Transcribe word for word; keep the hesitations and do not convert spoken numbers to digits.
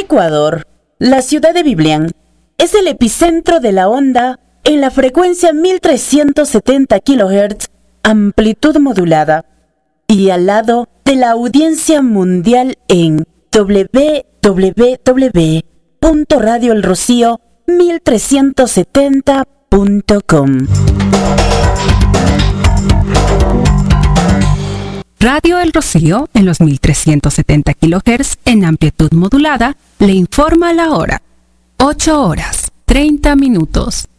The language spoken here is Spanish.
Ecuador, la ciudad de Biblián, es el epicentro de la onda en la frecuencia mil trescientos setenta kilohertz, amplitud modulada, y al lado de la audiencia mundial en doble u doble u doble u punto radio el rocío mil trescientos setenta punto com. Radio El Rocío, en los mil trescientos setenta kilohertz en amplitud modulada, le informa la hora. ocho horas, treinta minutos.